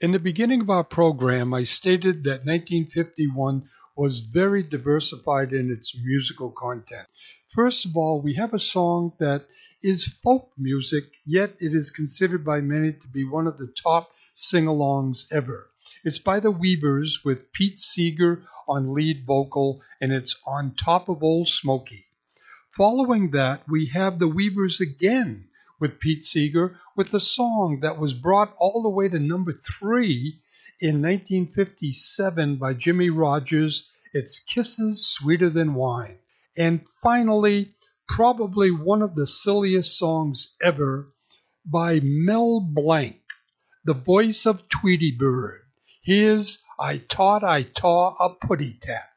In the beginning of our program, I stated that 1951 was very diversified in its musical content. First of all, we have a song that is folk music, yet it is considered by many to be one of the top sing-alongs ever. It's by the Weavers with Pete Seeger on lead vocal, and it's On Top of Old Smoky. Following that, we have the Weavers again with Pete Seeger with a song that was brought all the way to number 3 in 1957 by Jimmie Rodgers. It's Kisses Sweeter Than Wine. And finally, probably one of the silliest songs ever by Mel Blanc, the voice of Tweety Bird. Here's I Taught a Putty Tap.